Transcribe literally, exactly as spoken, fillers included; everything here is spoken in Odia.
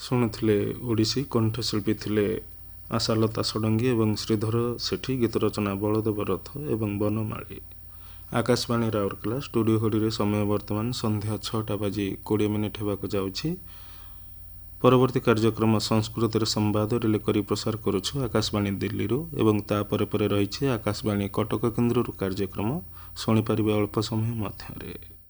ଶୁଣୁଥିଲେ ଓଡ଼ିଶୀ କଣ୍ଠଶିଳ୍ପୀ ଥିଲେ ଆଶାଲତା ଷଡ଼ଙ୍ଗୀ ଏବଂ ଶ୍ରୀଧର ସେଠୀ, ଗୀତ ରଚନା ବଳଦେବ ରଥ ଏବଂ ବନମାଳୀ। ଆକାଶବାଣୀ ରାଉରକେଲା ଷ୍ଟୁଡ଼ିଓ ଘଡ଼ିରେ ସମୟ ବର୍ତ୍ତମାନ ସନ୍ଧ୍ୟା ଛଅଟା ବାଜି କୋଡ଼ିଏ ମିନିଟ୍ ହେବାକୁ ଯାଉଛି। ପରବର୍ତ୍ତୀ କାର୍ଯ୍ୟକ୍ରମ ସଂସ୍କୃତରେ ସମ୍ବାଦ ରିଲେ କରି ପ୍ରସାର କରୁଛୁ ଆକାଶବାଣୀ ଦିଲ୍ଲୀରୁ ଏବଂ ତାପରେ ପରେ ରହିଛି ଆକାଶବାଣୀ କଟକ କେନ୍ଦ୍ରରୁ କାର୍ଯ୍ୟକ୍ରମ ଶୁଣିପାରିବେ ଅଳ୍ପ ସମୟ ମଧ୍ୟରେ।